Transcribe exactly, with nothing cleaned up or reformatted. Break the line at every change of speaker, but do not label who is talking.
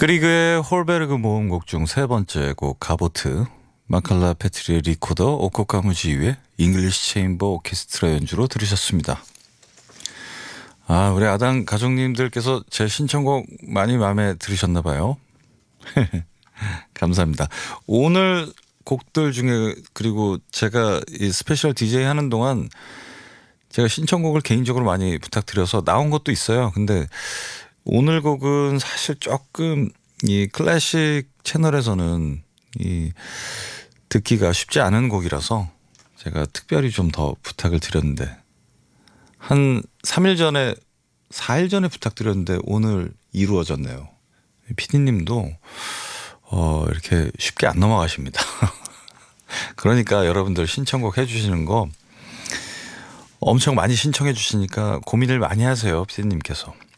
그리그의 홀베르그 모음곡 중 세 번째 곡 가보트, 마칼라 페트리의 리코더, 오코카무지휘의 잉글리시 체인버 오케스트라 연주로 들으셨습니다. 아, 우리 아당 가족님들께서 제 신청곡 많이 마음에 들으셨나 봐요. 감사합니다. 오늘 곡들 중에, 그리고 제가 이 스페셜 디제이 하는 동안 제가 신청곡을 개인적으로 많이 부탁드려서 나온 것도 있어요. 근데 오늘 곡은 사실 조금 이 클래식 채널에서는 이 듣기가 쉽지 않은 곡이라서 제가 특별히 좀 더 부탁을 드렸는데, 한 삼 일 전에 사 일 전에 부탁드렸는데 오늘 이루어졌네요. 피디님도 어 이렇게 쉽게 안 넘어가십니다. 그러니까 여러분들 신청곡 해주시는 거 엄청 많이 신청해 주시니까 고민을 많이 하세요, 피디님께서.